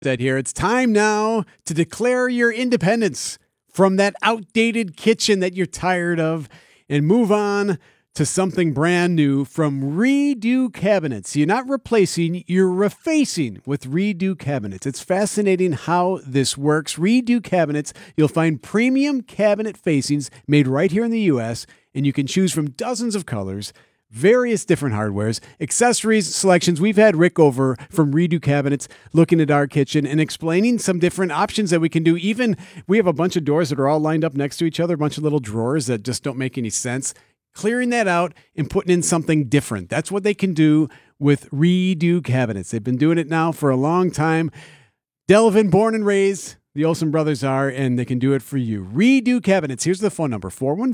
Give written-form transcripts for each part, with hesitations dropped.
Said here, it's time now to declare your independence from that outdated kitchen that you're tired of and move on to something brand new from Redo Cabinets. You're not replacing, you're refacing with Redo Cabinets. It's fascinating how this works. Redo Cabinets, you'll find premium cabinet facings made right here in the U.S., and you can choose from dozens of colors, various different hardwares, accessories, selections. We've had Rick over from Redo Cabinets looking at our kitchen and explaining some different options that we can do. Even we have a bunch of doors that are all lined up next to each other, a bunch of little drawers that just don't make any sense. Clearing that out and putting in something different. That's what they can do with Redo Cabinets. They've been doing it now for a long time. Delvin, born and raised, the Olsen brothers are, and they can do it for you. Redo Cabinets. Here's the phone number,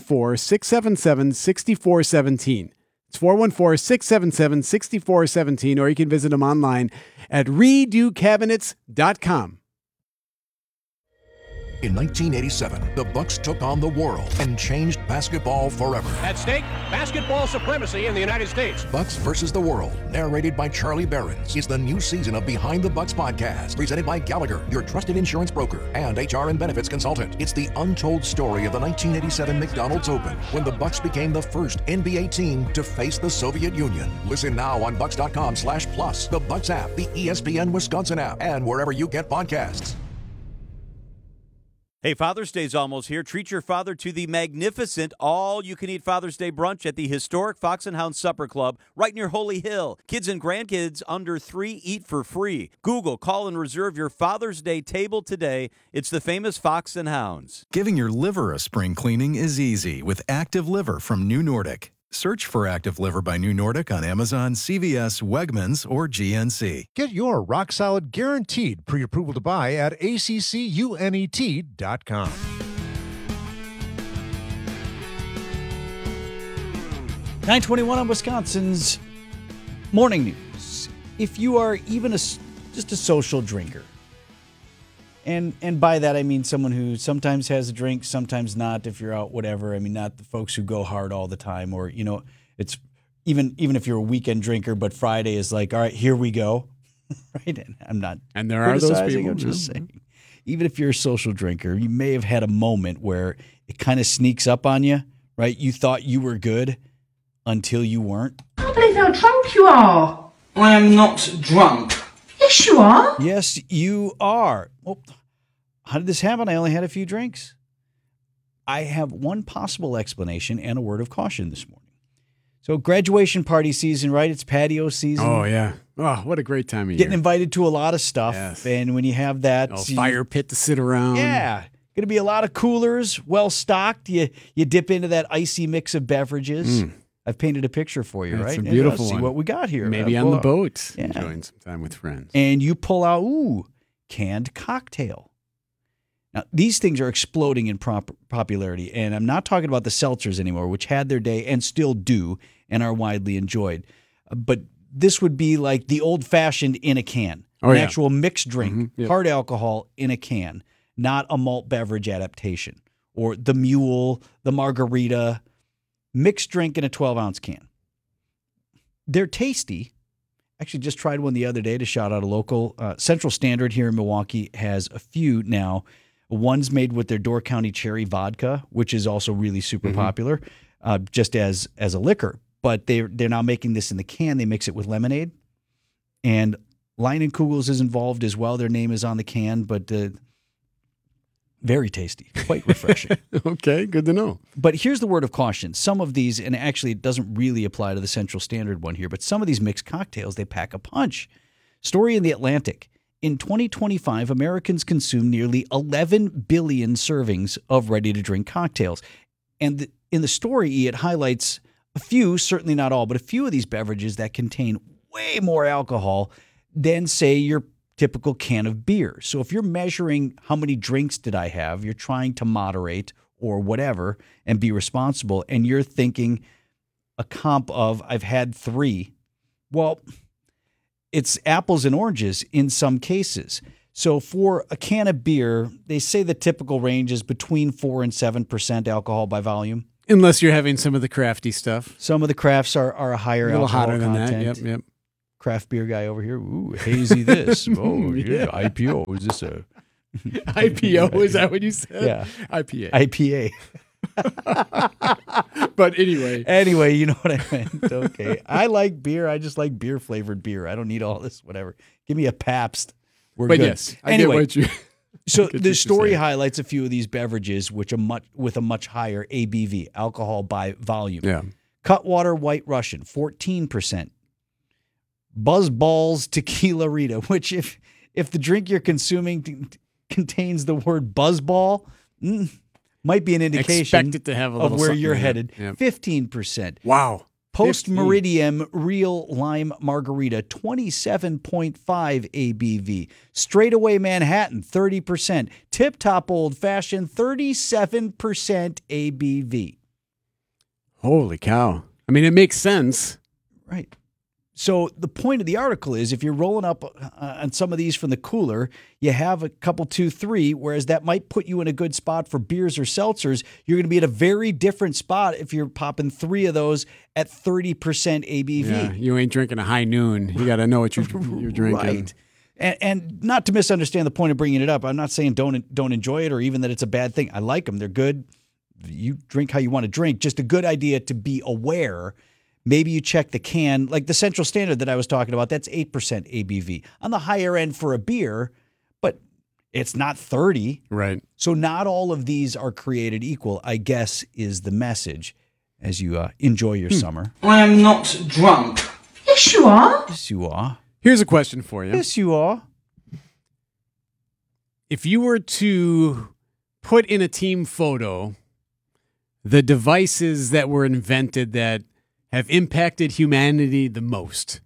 414-677-6417. It's 414-677-6417, or you can visit them online at redocabinets.com. In 1987, the Bucks took on the world and changed basketball forever. At stake, basketball supremacy in the United States. Bucks versus the World, narrated by Charlie Behrens, is the new season of Behind the Bucks podcast, presented by Gallagher, your trusted insurance broker and HR and benefits consultant. It's the untold story of the 1987 McDonald's Open, when the Bucks became the first NBA team to face the Soviet Union. Listen now on bucks.com/plus, the Bucks app, the ESPN Wisconsin app, and wherever you get podcasts. Hey, Father's Day's almost here. Treat your father to the magnificent all-you-can-eat Father's Day brunch at the historic Fox & Hound Supper Club right near Holy Hill. Kids and grandkids under 3 eat for free. Google, call, and reserve your Father's Day table today. It's the famous Fox & Hounds. Giving your liver a spring cleaning is easy with Active Liver from New Nordic. Search for Active Liver by New Nordic on Amazon, CVS, Wegmans, or GNC. Get your rock-solid guaranteed pre-approval to buy at ACCUNET.com. .921 on Wisconsin's Morning News. If you are even just a social drinker, and by that I mean someone who sometimes has a drink, sometimes not, if you're out, whatever. I mean, not the folks who go hard all the time, or, you know, it's even if you're a weekend drinker, but Friday is like, all right, here we go. Right? And I'm not And there are those people. I'm just saying. Even if you're a social drinker, you may have had a moment where it kind of sneaks up on you, right? You thought you were good until you weren't. I can't believe how drunk you are. I am not drunk. Yes, you are. Yes, you are. Well, how did this happen? I only had a few drinks. I have one possible explanation and a word of caution this morning. So graduation party season, right? It's patio season. Oh, yeah. Oh, what a great time of year. Getting invited to a lot of stuff. Yes. And when you have that. Fire pit to sit around. Yeah. Going to be a lot of coolers, well stocked. You dip into that icy mix of beverages. I've painted a picture for you, right? It's a beautiful see one. what we got here. Maybe on the boat, enjoying some time with friends. And you pull out, canned cocktail. Now, these things are exploding in popularity, and I'm not talking about the seltzers anymore, which had their day and still do and are widely enjoyed. But this would be like the old-fashioned in a can, actual mixed drink, hard alcohol in a can, not a malt beverage adaptation, or the mule, the margarita, mixed drink in a 12-ounce can. They're tasty. Actually, just tried one the other day to shout out a local. Central Standard here in Milwaukee has a few now. One's made with their Door County Cherry Vodka, which is also really super popular, just as a liquor. But they're now making this in the can. They mix it with lemonade. And Leinenkugels is involved as well. Their name is on the can, but very tasty, quite refreshing. Okay, good to know. But here's the word of caution. Some of these, and actually it doesn't really apply to the Central Standard one here, but some of these mixed cocktails, they pack a punch. Story in The Atlantic. In 2025, Americans consume nearly 11 billion servings of ready-to-drink cocktails. And in the story, it highlights a few, certainly not all, but a few of these beverages that contain way more alcohol than, say, your typical can of beer. So if you're measuring how many drinks did I have, you're trying to moderate or whatever and be responsible, and you're thinking a comp of I've had 3. Well, it's apples and oranges in some cases. So for a can of beer, they say the typical range is between 4 and 7% alcohol by volume. Unless you're having some of the crafty stuff. Some of the crafts are a higher a little alcohol hotter than content. that. Yep. craft beer guy over here. Ooh, hazy this. Oh, yeah. IPO. Is this a IPO? Is that what you said? Yeah. IPA. IPA. But anyway. Anyway, you know what I meant. Okay. I like beer. I just like beer flavored beer. I don't need all this, whatever. Give me a Pabst. We're but good. yes, I anyway, get what you. so the story highlights a few of these beverages with a much higher ABV, alcohol by volume. Yeah. Cutwater White Russian, 14%. Buzzballs Tequila Rita, which if the drink you're consuming contains the word buzzball, might be an indication Expect it to have a of little where something you're in it. headed. Yep. 15%. Wow. Post 15. Meridian Real Lime Margarita, 27.5 ABV. Straightaway Manhattan, 30%. Tip Top Old Fashioned, 37% ABV. Holy cow. I mean, it makes sense. Right. So the point of the article is if you're rolling up on some of these from the cooler, you have a couple, 2, 3, whereas that might put you in a good spot for beers or seltzers. You're going to be at a very different spot if you're popping 3 of those at 30% ABV. Yeah, you ain't drinking a High Noon. You got to know what you're drinking. Right. And not to misunderstand the point of bringing it up, I'm not saying don't enjoy it or even that it's a bad thing. I like them. They're good. You drink how you want to drink. Just a good idea to be aware. Maybe you check the can, like the Central Standard that I was talking about, that's 8% ABV. On the higher end for a beer, but it's not 30. Right. So not all of these are created equal, I guess, is the message as you enjoy your summer. I am not drunk. Yes, you are. Yes, you are. Here's a question for you. Yes, you are. If you were to put in a team photo the devices that were invented that have impacted humanity the most,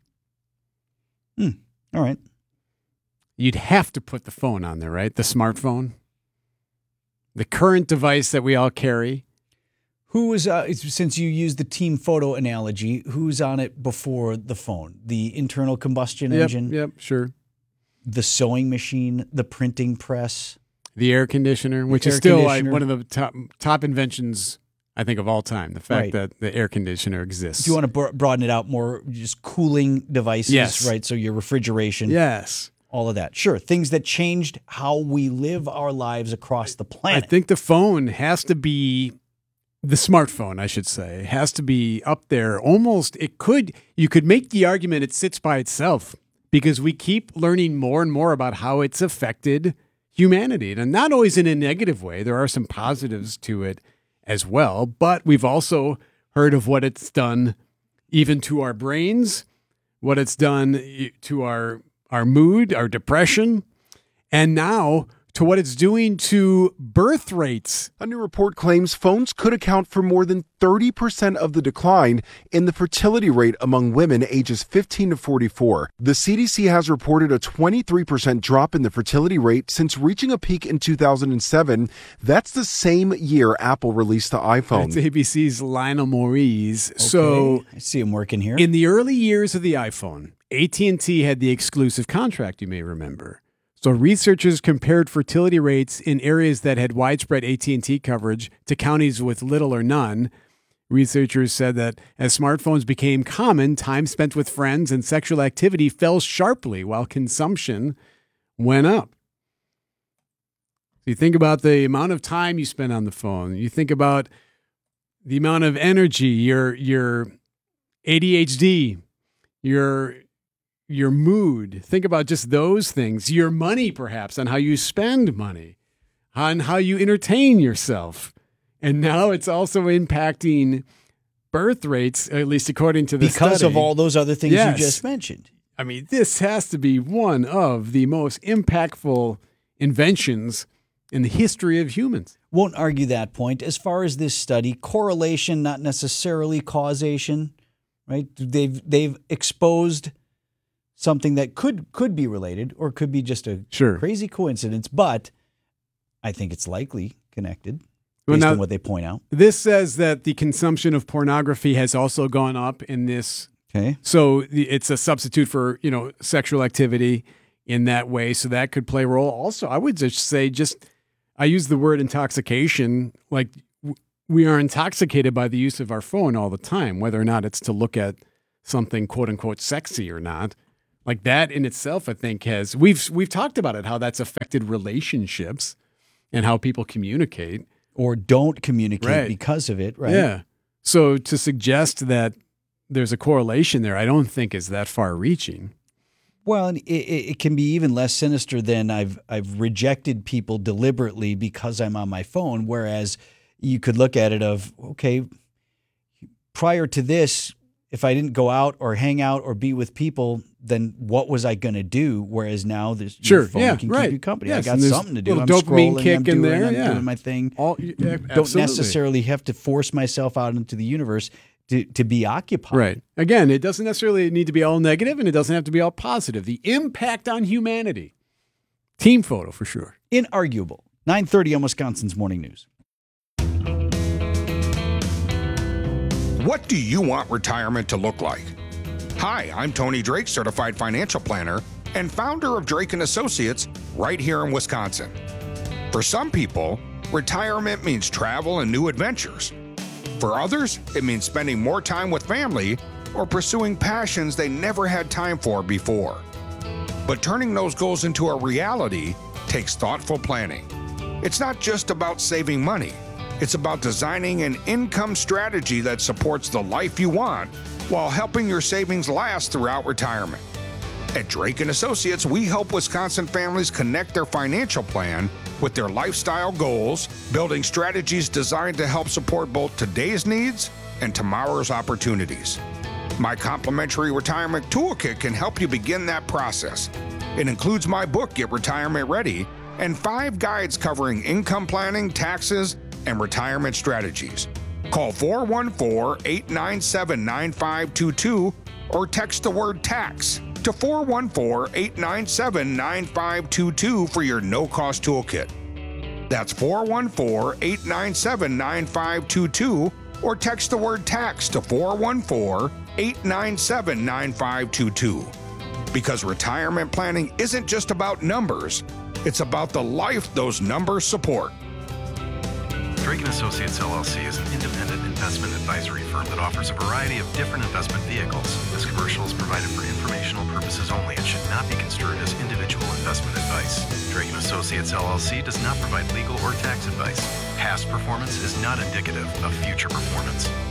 All right. you'd have to put the phone on there, right? The smartphone, the current device that we all carry. Who was, since you used the team photo analogy, who's on it before the phone? The internal combustion engine? Yep, sure. The sewing machine, the printing press. The air conditioner, which is air still like conditioner. one of the top inventions, I think, of all time. The fact Right. that the air conditioner exists. If you want to broaden it out more, just cooling devices, Yes. right? So your refrigeration, Yes. all of that. Sure, things that changed how we live our lives across the I planet. think the phone has to be, the smartphone, I should say, has to be up there. Almost, you could make the argument it sits by itself because we keep learning more and more about how it's affected humanity. And not always in a negative way. There are some positives to it as well, but we've also heard of what it's done even to our brains, what it's done to our mood, our depression, and now to what it's doing to birth rates. A new report claims phones could account for more than 30% of the decline in the fertility rate among women ages 15 to 44. The CDC has reported a 23% drop in the fertility rate since reaching a peak in 2007. That's the same year Apple released the iPhone. That's ABC's Lionel Maurice. So I see him working here. in the early years of the iPhone, AT&T had the exclusive contract, you may remember. So researchers compared fertility rates in areas that had widespread AT&T coverage to counties with little or none. Researchers said that as smartphones became common, time spent with friends and sexual activity fell sharply while consumption went up. So you think about the amount of time you spend on the phone. You think about the amount of energy, your ADHD, your mood. Think about just those things. Your money, perhaps, on how you spend money, on how you entertain yourself. And now it's also impacting birth rates, at least according to the because study. of all those other things Yes. you just mentioned. I mean, this has to be one of the most impactful inventions in the history of humans. Won't argue that point. As far as this study, correlation, not necessarily causation, right? They've exposed something that could be related or could be just a Sure. crazy coincidence, but I think it's likely connected Well, based now- on what they point out. This says that the consumption of pornography has also gone up in this. Okay. So it's a substitute for, sexual activity in that way. So that could play a role. Also, I would just say I use the word intoxication, like we are intoxicated by the use of our phone all the time, whether or not it's to look at something quote unquote sexy or not. Like that in itself, I think we've talked about it, how that's affected relationships and how people communicate. Or don't communicate Right. because of it, right? Yeah. So to suggest that there's a correlation there, I don't think is that far reaching. Well, and it can be even less sinister than I've rejected people deliberately because I'm on my phone, whereas you could look at it of, okay, prior to this, if I didn't go out or hang out or be with people, then what was I going to do? Whereas now your phone can keep you company. Yes, I got something to do. I'm dopamine scrolling, kick I'm in doing, there. I'm Yeah. doing my thing. Don't Don't necessarily have to force myself out into the universe to be occupied. Right. Again, it doesn't necessarily need to be all negative, and it doesn't have to be all positive. The impact on humanity. Team photo for sure. Inarguable. 9:30 on Wisconsin's Morning News. What do you want retirement to look like? Hi, I'm Tony Drake, certified financial planner and founder of Drake & Associates right here in Wisconsin. For some people, retirement means travel and new adventures. For others, it means spending more time with family or pursuing passions they never had time for before. But turning those goals into a reality takes thoughtful planning. It's not just about saving money. It's about designing an income strategy that supports the life you want while helping your savings last throughout retirement. At Drake & Associates, we help Wisconsin families connect their financial plan with their lifestyle goals, building strategies designed to help support both today's needs and tomorrow's opportunities. My complimentary retirement toolkit can help you begin that process. It includes my book, Get Retirement Ready, and 5 guides covering income planning, taxes, and retirement strategies. Call 414-897-9522 or text the word tax to 414-897-9522 for your no-cost toolkit. That's 414-897-9522 or text the word tax to 414-897-9522. Because retirement planning isn't just about numbers, it's about the life those numbers support. Drake & Associates LLC is an independent investment advisory firm that offers a variety of different investment vehicles. This commercial is provided for informational purposes only and should not be construed as individual investment advice. Drake & Associates LLC does not provide legal or tax advice. Past performance is not indicative of future performance.